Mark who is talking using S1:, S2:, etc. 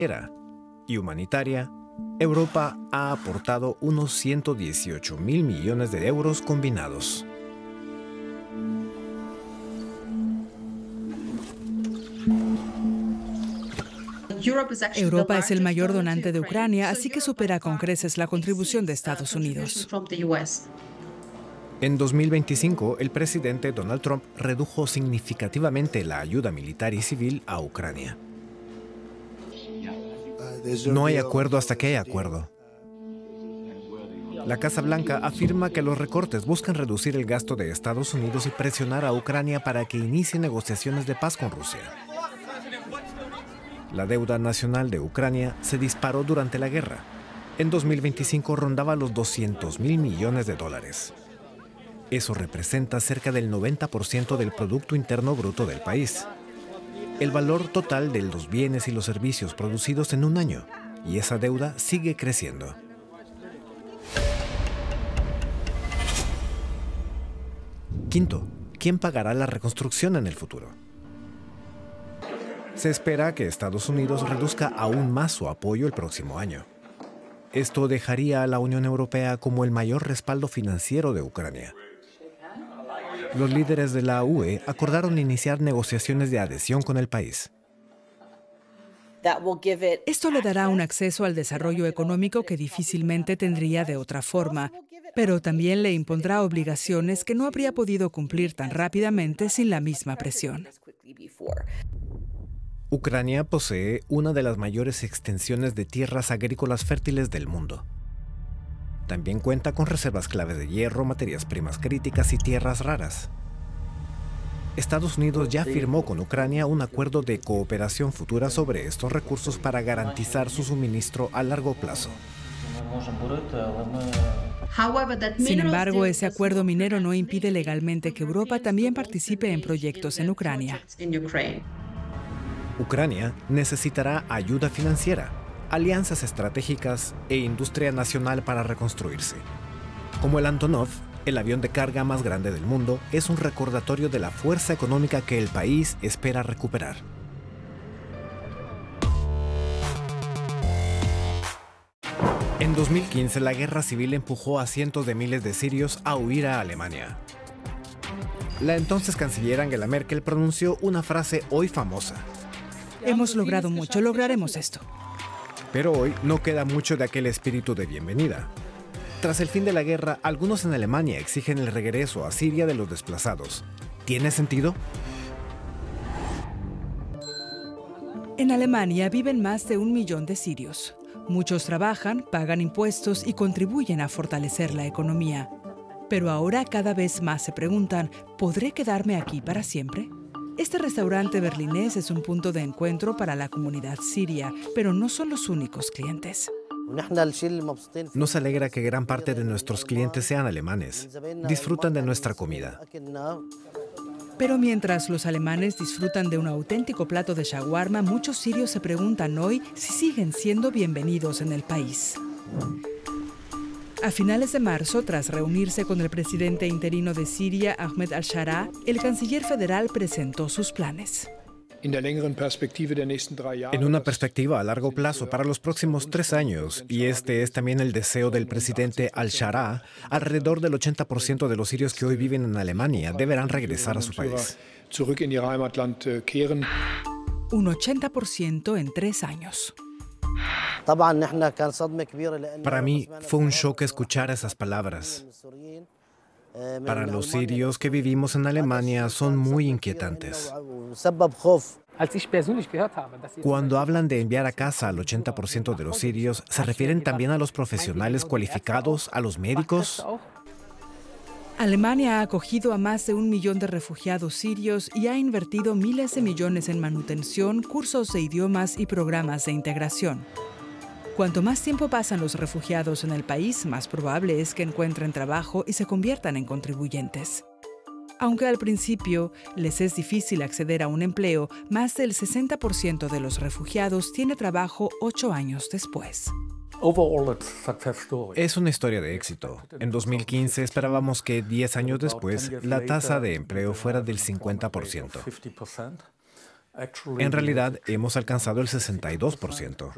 S1: y humanitaria, Europa ha aportado unos 118.000 millones de euros combinados.
S2: Europa es el mayor donante de Ucrania, así que supera con creces la contribución de Estados Unidos.
S1: En 2025, el presidente Donald Trump redujo significativamente la ayuda militar y civil a Ucrania. No hay acuerdo hasta que haya acuerdo. La Casa Blanca afirma que los recortes buscan reducir el gasto de Estados Unidos y presionar a Ucrania para que inicie negociaciones de paz con Rusia. La deuda nacional de Ucrania se disparó durante la guerra. En 2025 rondaba los 200.000 millones de dólares. Eso representa cerca del 90% del Producto Interno Bruto del país. El valor total de los bienes y los servicios producidos en un año. Y esa deuda sigue creciendo. Quinto, ¿quién pagará la reconstrucción en el futuro? Se espera que Estados Unidos reduzca aún más su apoyo el próximo año. Esto dejaría a la Unión Europea como el mayor respaldo financiero de Ucrania. Los líderes de la UE acordaron iniciar negociaciones de adhesión con el país.
S2: Esto le dará un acceso al desarrollo económico que difícilmente tendría de otra forma, pero también le impondrá obligaciones que no habría podido cumplir tan rápidamente sin la misma presión.
S1: Ucrania posee una de las mayores extensiones de tierras agrícolas fértiles del mundo. También cuenta con reservas claves de hierro, materias primas críticas y tierras raras. Estados Unidos ya firmó con Ucrania un acuerdo de cooperación futura sobre estos recursos para garantizar su suministro a largo plazo.
S2: Sin embargo, ese acuerdo minero no impide legalmente que Europa también participe en proyectos en Ucrania.
S1: Ucrania necesitará ayuda financiera, alianzas estratégicas e industria nacional para reconstruirse. Como el Antonov, el avión de carga más grande del mundo, es un recordatorio de la fuerza económica que el país espera recuperar. En 2015, la guerra civil empujó a cientos de miles de sirios a huir a Alemania. La entonces canciller Angela Merkel pronunció una frase hoy famosa.
S2: Hemos logrado mucho, lograremos esto.
S1: Pero hoy no queda mucho de aquel espíritu de bienvenida. Tras el fin de la guerra, algunos en Alemania exigen el regreso a Siria de los desplazados. ¿Tiene sentido?
S2: En Alemania viven más de 1 millón de sirios. Muchos trabajan, pagan impuestos y contribuyen a fortalecer la economía. Pero ahora cada vez más se preguntan, ¿podré quedarme aquí para siempre? Este restaurante berlinés es un punto de encuentro para la comunidad siria, pero no son los únicos clientes.
S1: Nos alegra que gran parte de nuestros clientes sean alemanes. Disfrutan de nuestra comida.
S2: Pero mientras los alemanes disfrutan de un auténtico plato de shawarma, muchos sirios se preguntan hoy si siguen siendo bienvenidos en el país. A finales de marzo, tras reunirse con el presidente interino de Siria, Ahmed al-Sharaa, el canciller federal presentó sus planes.
S1: En una perspectiva a largo plazo para los próximos 3 años, y este es también el deseo del presidente al-Sharaa, alrededor del 80% de los sirios que hoy viven en Alemania deberán regresar a su país.
S2: Un 80% en 3 años.
S1: Para mí fue un shock escuchar esas palabras. Para los sirios que vivimos en Alemania son muy inquietantes. Cuando hablan de enviar a casa al 80% de los sirios, ¿se refieren también a los profesionales cualificados, a los médicos?
S2: Alemania ha acogido a más de 1 millón de refugiados sirios y ha invertido miles de millones en manutención, cursos de idiomas y programas de integración. Cuanto más tiempo pasan los refugiados en el país, más probable es que encuentren trabajo y se conviertan en contribuyentes. Aunque al principio les es difícil acceder a un empleo, más del 60% de los refugiados tiene trabajo 8 años después.
S1: Es una historia de éxito. En 2015 esperábamos que 10 años después la tasa de empleo fuera del 50%. En realidad hemos alcanzado el 62%.